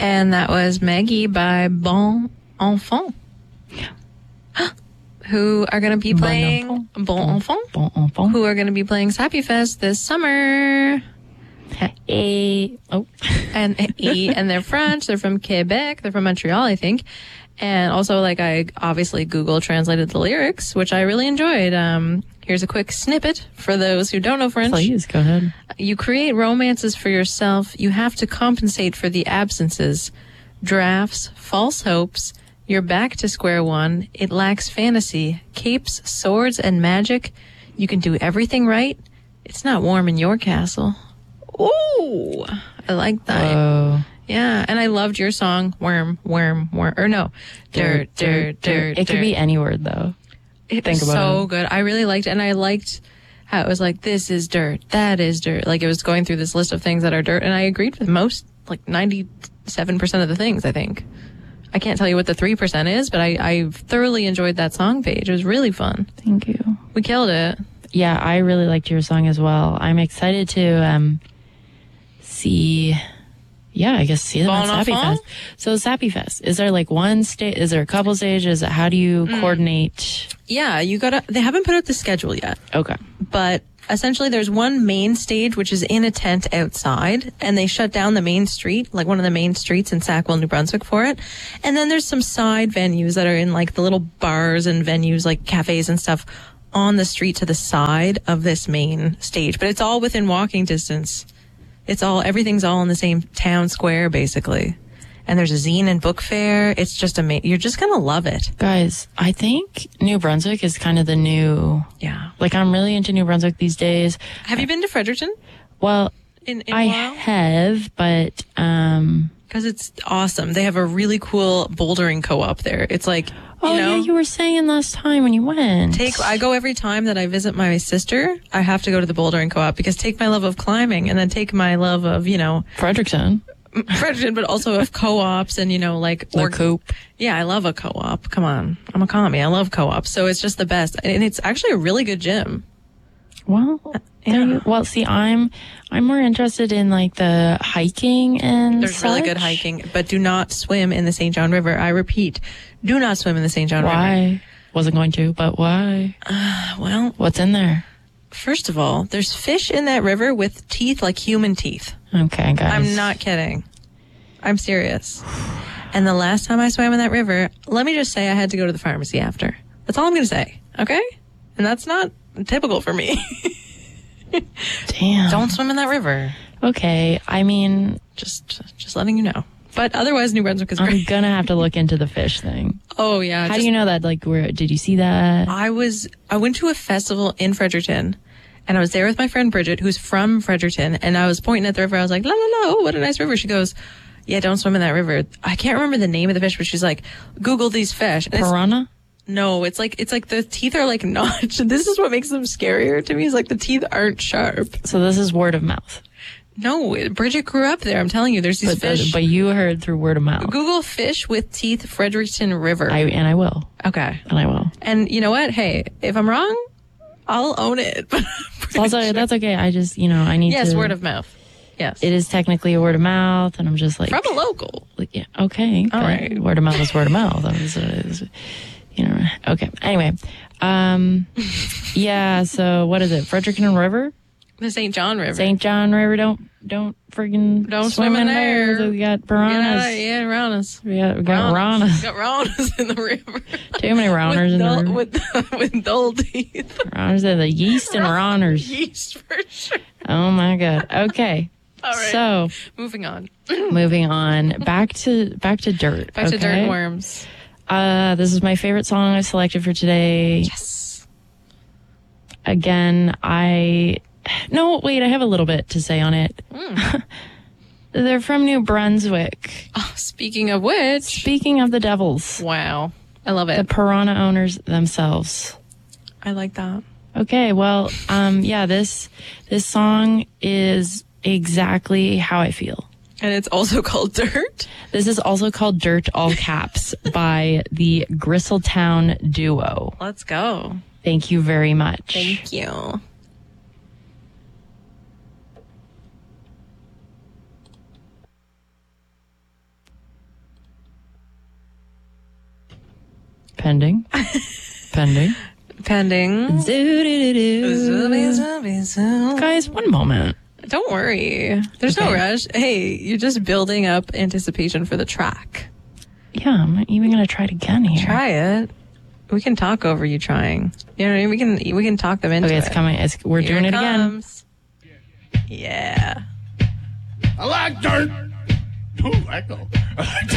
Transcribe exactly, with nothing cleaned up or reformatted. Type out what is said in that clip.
And that was Maggie by Bon Enfant, who are going to be playing Bon Enfant. Bon Enfant, Bon Enfant. who are going to be playing Sappy Fest this summer. A, oh. And E, and they're French. They're from Quebec. They're from Montreal, I think. And also, like, I obviously Google translated the lyrics, which I really enjoyed. Um, here's a quick snippet for those who don't know French. Please, go ahead. You create romances for yourself. You have to compensate for the absences. Drafts, false hopes. You're back to square one. It lacks fantasy. Capes, swords, and magic. You can do everything right. It's not warm in your castle. Ooh, I like that. Oh. Yeah, and I loved your song, Worm, Worm, Worm. Or no, Dirt, Dirt, Dirt. It could be any word, though. It Think was about so it. good. I really liked it, and I liked how it was like, this is dirt, that is dirt. Like, it was going through this list of things that are dirt, and I agreed with most, like ninety-seven percent of the things, I think. I can't tell you what the three percent is, but I, I thoroughly enjoyed that song page. It was really fun. Thank you. We killed it. Yeah, I really liked your song as well. I'm excited to um, see... Yeah, I guess see them Bon at Sappy Enfant? Fest. So Sappy Fest, is there like one stage? Is there a couple stages? How do you Mm. coordinate? Yeah, you gotta, they haven't put out the schedule yet. Okay. But essentially there's one main stage which is in a tent outside, and they shut down the main street, like one of the main streets in Sackville, New Brunswick for it. And then there's some side venues that are in like the little bars and venues like cafes and stuff on the street to the side of this main stage. But it's all within walking distance. It's all, everything's all in the same town square basically. And there's a zine and book fair. It's just amazing. You're just gonna love it. Guys, I think New Brunswick is kind of the new, Yeah. like I'm really into New Brunswick these days. Have you been to Fredericton Well, in, in I a while? have, but um Because it's awesome. They have a really cool bouldering co-op there. It's like, you oh know, yeah, you were saying last time when you went. take, I go every time that I visit my sister. I have to go to the bouldering co-op because take my love of climbing and then take my love of, you know, Fredericton. Fredericton, but also of co-ops and, you know, like, The Coop. yeah, I love a co-op. Come on. I'm a commie. I love co-ops. So it's just the best. And it's actually a really good gym. Well, there Yeah. you, well, see, I'm I'm more interested in like the hiking and There's really good such. hiking, but do not swim in the Saint John River. I repeat, do not swim in the Saint John River. Why? Wasn't going to, but why? Well, What's in there? first of all, there's fish in that river with teeth like human teeth. Okay, guys. I'm not kidding. I'm serious. And the last time I swam in that river, let me just say I had to go to the pharmacy after. That's all I'm going to say. Okay? And that's not typical for me. Damn. Don't swim in that river. Okay, I mean, Just just letting you know. But otherwise, New Brunswick is I'm great. gonna have to look into the fish thing. Oh, yeah. How just- do you know that? Like, where did you see that? I was, I went to a festival in Fredericton, and I was there with my friend Bridget, who's from Fredericton, and I was pointing at the river. I was like, la, la, la, oh, what a nice river. She goes, yeah, don't swim in that river. I can't remember the name of the fish, but she's like, Google these fish. And it's, Piranha? no, it's like, it's like the teeth are like notched. This is what makes them scarier to me, is like the teeth aren't sharp. So this is word of mouth. No, Bridget grew up there. I'm telling you, there's these But, fish. but you heard through word of mouth. Google fish with teeth Fredericton River. I and I will. okay. And I will. And you know what? Hey, if I'm wrong, I'll own it. But I'm pretty Also, sure- that's okay. I just, you know, I need Yes, to. word of mouth. Yes. It is technically a word of mouth, and I'm just like. From a local. Like, yeah, okay. All but right. Word of mouth is word of mouth. That was, uh, is- you know, okay. Anyway. Um, yeah, so what is it? Fredericton River? The Saint John River. Saint John River, don't, don't friggin' Don't swim in there. So we got Yeah, piranhas. yeah, Ronas. We got, we got ranas. Got Ronas in the river. Too many rounders with in dull, the river. with, with dull teeth. Rounders are the yeast and rounders. Yeast for sure. Oh my God. Okay. All right. So Moving on. moving on back to, back to dirt. Back to dirt okay? and worms. Uh, this is my favorite song I selected for today. Yes. Again, I no wait, I have a little bit to say on it. Mm. They're from New Brunswick. Oh, speaking of which. Speaking of the Devils, Wow. I love the it. Piranha owners themselves. I like that. Okay, well, um, yeah, this this song is exactly how I feel. And it's also called Dirt. This is also called Dirt, all caps, by the Gristletown Duo. Let's go. Thank you very much. Thank you. Pending. Pending. Pending. Guys, one moment. Don't worry. There's no Okay. rush. Hey, you're just building up anticipation for the track. Yeah, I'm not even gonna try it again here. Try it. We can talk over you trying. You know what I mean? We can we can talk them into Okay, it. it's coming. It's, we're Here doing it, again. comes. Yeah. I like dirt. Ooh, echo.